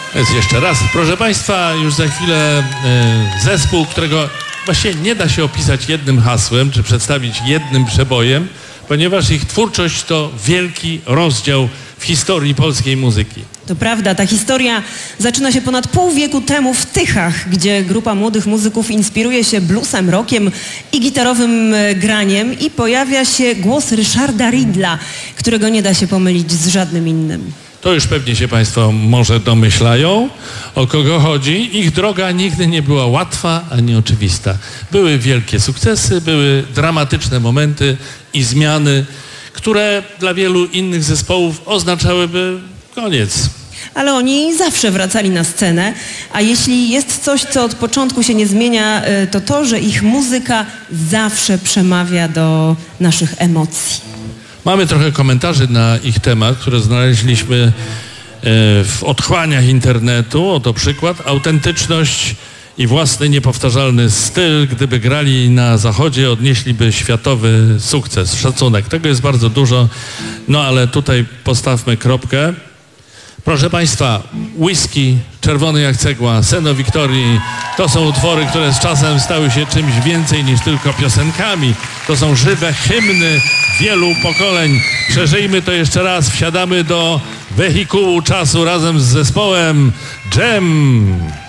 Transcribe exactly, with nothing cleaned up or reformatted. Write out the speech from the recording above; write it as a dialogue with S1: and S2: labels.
S1: Więc jeszcze raz, proszę Państwa, już za chwilę y, zespół, którego właściwie nie da się opisać jednym hasłem, czy przedstawić jednym przebojem, ponieważ ich twórczość to wielki rozdział w historii polskiej muzyki.
S2: To prawda, ta historia zaczyna się ponad pół wieku temu w Tychach, gdzie grupa młodych muzyków inspiruje się bluesem, rockiem i gitarowym graniem i pojawia się głos Ryszarda Ridla, którego nie da się pomylić z żadnym innym.
S1: To już pewnie się Państwo może domyślają, o kogo chodzi. Ich droga nigdy nie była łatwa ani oczywista. Były wielkie sukcesy, były dramatyczne momenty i zmiany, które dla wielu innych zespołów oznaczałyby koniec.
S2: Ale oni zawsze wracali na scenę, a jeśli jest coś, co od początku się nie zmienia, to to, że ich muzyka zawsze przemawia do naszych emocji.
S1: Mamy trochę komentarzy na ich temat, które znaleźliśmy w otchłaniach internetu. Oto przykład. Autentyczność i własny, niepowtarzalny styl. Gdyby grali na zachodzie, odnieśliby światowy sukces. Szacunek. Tego jest bardzo dużo, no ale tutaj postawmy kropkę. Proszę Państwa, Whisky, Czerwony jak cegła, Sen o Wiktorii, to są utwory, które z czasem stały się czymś więcej niż tylko piosenkami. To są żywe hymny wielu pokoleń. Przeżyjmy to jeszcze raz, wsiadamy do wehikułu czasu razem z zespołem Dżem.